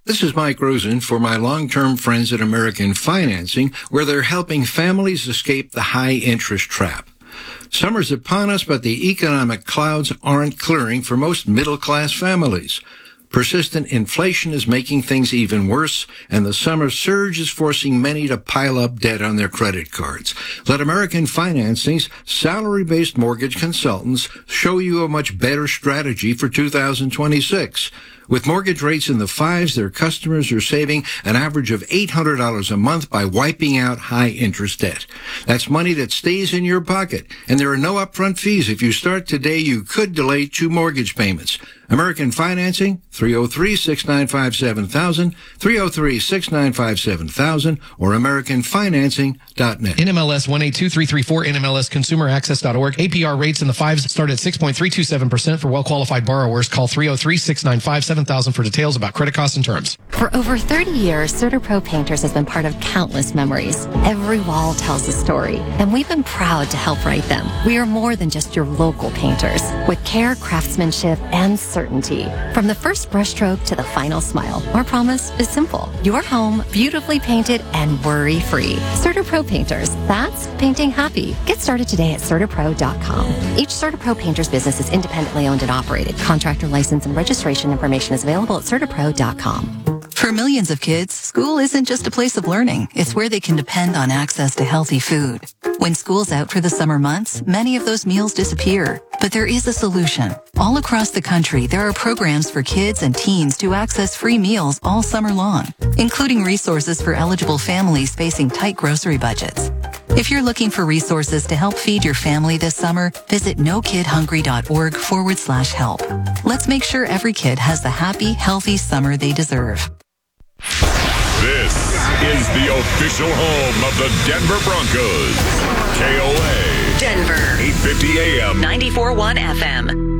This is Mike Rosen for my long-term friends at American Financing, where they're helping families escape the high-interest trap. Summer's upon us, but the economic clouds aren't clearing for most middle-class families. Persistent inflation is making things even worse, and the summer surge is forcing many to pile up debt on their credit cards. Let American Financing's salary-based mortgage consultants show you a much better strategy for 2026. With mortgage rates in the fives, their customers are saving an average of $800 a month by wiping out high-interest debt. That's money that stays in your pocket, and there are no upfront fees. If you start today, you could delay 2 mortgage payments. American Financing, 303-695-7000, 303-695-7000, or AmericanFinancing.net. NMLS 182334, NMLSConsumerAccess.org. APR rates in the fives start at 6.327% for well-qualified borrowers. Call 303-695-7000 for details about credit costs and terms. For over 30 years, CertaPro Painters has been part of countless memories. Every wall tells a story, and we've been proud to help write them. We are more than just your local painters. With care, craftsmanship, and certainty. From the first brushstroke to the final smile, our promise is simple. Your home beautifully painted and worry-free. CertaPro Painters. That's painting happy. Get started today at CertaPro.com. Each CertaPro Painters business is independently owned and operated. Contractor license and registration information is available at CertaPro.com. For millions of kids, school isn't just a place of learning. It's where they can depend on access to healthy food. When school's out for the summer months, many of those meals disappear. But there is a solution. All across the country, there are programs for kids and teens to access free meals all summer long, including resources for eligible families facing tight grocery budgets. If you're looking for resources to help feed your family this summer, visit nokidhungry.org/help. Let's make sure every kid has the happy, healthy summer they deserve. This is the official home of the Denver Broncos. KOA. Denver. 850 AM. 94.1 FM.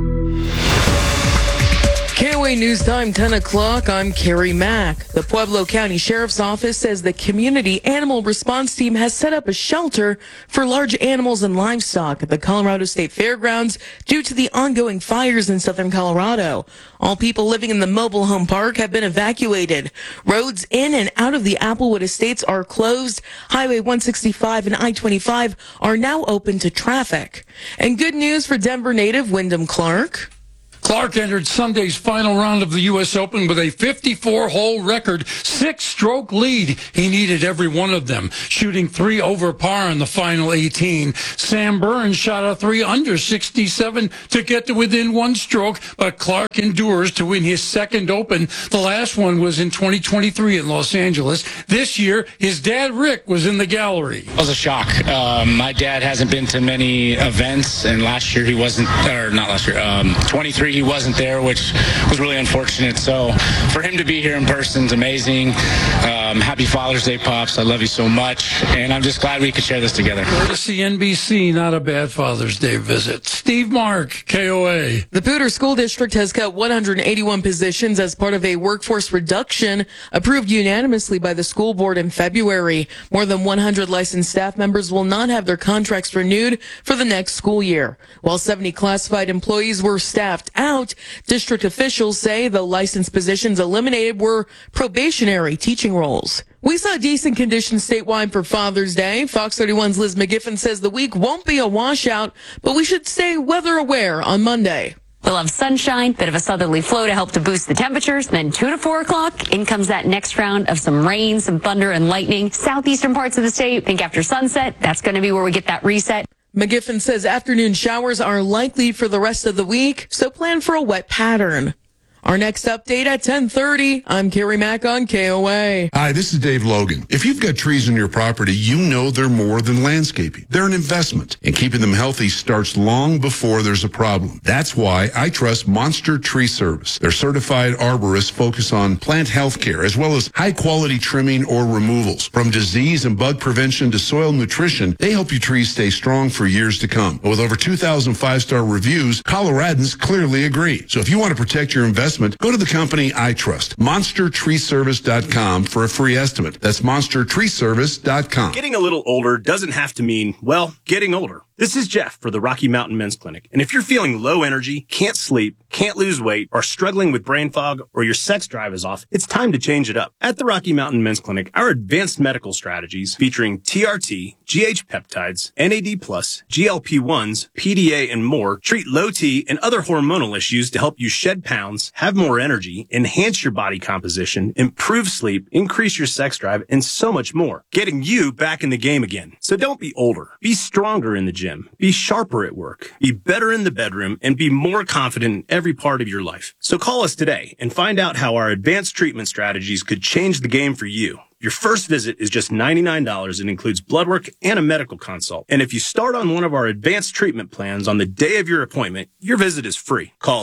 KOA News Time, 10 o'clock. I'm Carrie Mack. The Pueblo County Sheriff's Office says the Community Animal Response Team has set up a shelter for large animals and livestock at the Colorado State Fairgrounds due to the ongoing fires in southern Colorado. All people living in the mobile home park have been evacuated. Roads in and out of the Applewood Estates are closed. Highway 165 and I-25 are now open to traffic. And good news for Denver native Wyndham Clark. Clark entered Sunday's final round of the U.S. Open with a 54-hole record, 6-stroke lead. He needed every one of them, shooting 3 over par in the final 18. Sam Burns shot a 3 under 67 to get to within 1 stroke, but Clark endures to win his second Open. The last one was in 2023 in Los Angeles. This year, his dad, Rick, was in the gallery. It was a shock. My dad hasn't been to many events, and last year he wasn't, or not last year, 23 he wasn't there, which was really unfortunate. So for him to be here in person is amazing. Happy Father's Day, Pops. I love you so much, and I'm just glad we could share this together. Courtesy NBC, not a bad Father's Day visit. Steve Mark, KOA. The Poudre School District has cut 181 positions as part of a workforce reduction approved unanimously by the school board in February. More than 100 licensed staff members will not have their contracts renewed for the next school year. While 70 classified employees were staffed out, district officials say the licensed positions eliminated were probationary teaching roles. We saw decent conditions statewide for Father's Day. Fox 31's Liz McGiffin says the week won't be a washout, but we should stay weather aware on Monday. We'll have sunshine, bit of a southerly flow to help to boost the temperatures. Then 2 to 4 o'clock, in comes that next round of some rain, some thunder and lightning. Southeastern parts of the state, think after sunset, that's going to be where we get that reset. McGiffin says afternoon showers are likely for the rest of the week, so plan for a wet pattern. Our next update at 10:30. I'm Carrie Mack on KOA. Hi, this is Dave Logan. If you've got trees on your property, you know they're more than landscaping. They're an investment, and keeping them healthy starts long before there's a problem. That's why I trust Monster Tree Service. Their certified arborists focus on plant health care as well as high-quality trimming or removals. From disease and bug prevention to soil nutrition, they help your trees stay strong for years to come. With over 2,000 five-star reviews, Coloradans clearly agree. So if you want to protect your investment, go to the company I trust, MonsterTreeService.com, for a free estimate. That's MonsterTreeService.com. Getting a little older doesn't have to mean, well, getting older. This is Jeff for the Rocky Mountain Men's Clinic. And if you're feeling low energy, can't sleep, can't lose weight, or struggling with brain fog, or your sex drive is off, it's time to change it up. At the Rocky Mountain Men's Clinic, our advanced medical strategies featuring TRT, GH peptides, NAD+, GLP-1s, PDA, and more treat low T and other hormonal issues to help you shed pounds, have more energy, enhance your body composition, improve sleep, increase your sex drive, and so much more. Getting you back in the game again. So don't be older. Be stronger in the gym. Be sharper at work. Be better in the bedroom, and be more confident in every part of your life. So call us today and find out how our advanced treatment strategies could change the game for you. Your first visit is just $99 and includes blood work and a medical consult. And if you start on one of our advanced treatment plans on the day of your appointment, your visit is free. Call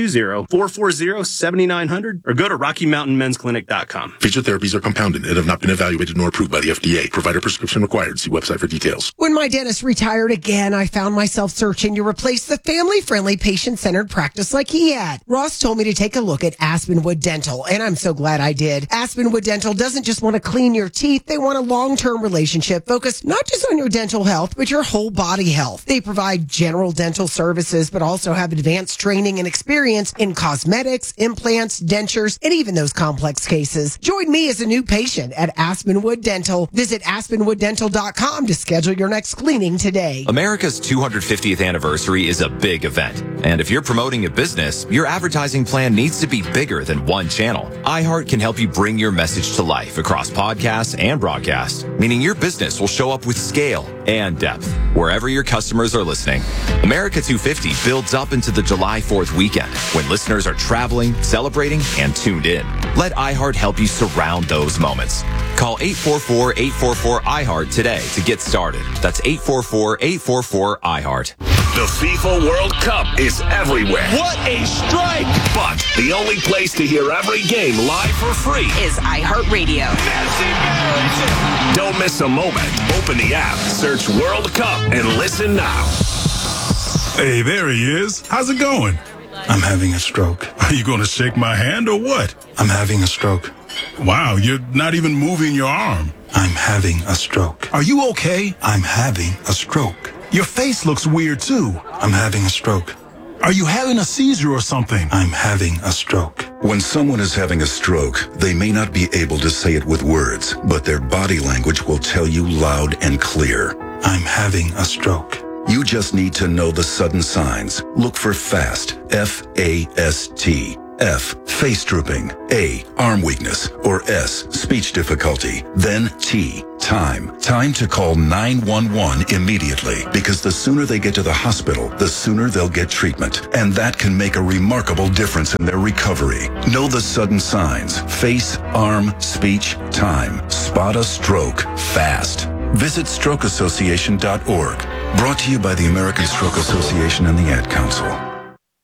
720-440-7900 or go to RockyMountainMen'sClinic.com. Featured therapies are compounded and have not been evaluated nor approved by the FDA. Provider prescription required. See website for details. When my dentist retired again, I found myself searching to replace the family-friendly, patient-centered practice like he had. Ross told me to take a look at Aspenwood Dental, and I'm so glad I did. Aspenwood Dental doesn't just want to clean your teeth. They want a long-term relationship focused not just on your dental health, but your whole body health. They provide general dental services, but also have advanced training and experience in cosmetics, implants, dentures, and even those complex cases. Join me as a new patient at Aspenwood Dental. Visit AspenwoodDental.com to schedule your next cleaning today. America's 250th anniversary is a big event. And if you're promoting a business, your advertising plan needs to be bigger than one channel. iHeart can help you bring your message to life across podcasts and broadcast, meaning your business will show up with scale and depth wherever your customers are listening. America 250 builds up into the July 4th weekend when listeners are traveling, celebrating, and tuned in. Let iHeart help you surround those moments. Call 844-844-iHeart today to get started. That's 844-844-iHeart. The FIFA World Cup is everywhere. What a strike! But the only place to hear every game live for free is iHeartRadio. Don't miss a moment. Open the app, search World Cup, and listen now. Hey, there he is. How's it going? I'm having a stroke. Are you going to shake my hand or what? I'm having a stroke. Wow, you're not even moving your arm. I'm having a stroke. Are you okay? I'm having a stroke. Your face looks weird, too. I'm having a stroke. Are you having a seizure or something? I'm having a stroke. When someone is having a stroke, they may not be able to say it with words, but their body language will tell you loud and clear. I'm having a stroke. You just need to know the sudden signs. Look for FAST, F-A-S-T. F, face drooping. A, arm weakness. Or S, speech difficulty. Then T, time. Time to call 911 immediately, because the sooner they get to the hospital, the sooner they'll get treatment. And that can make a remarkable difference in their recovery. Know the sudden signs. Face, arm, speech, time. Spot a stroke fast. Visit strokeassociation.org. Brought to you by the American Stroke Association and the Ad Council.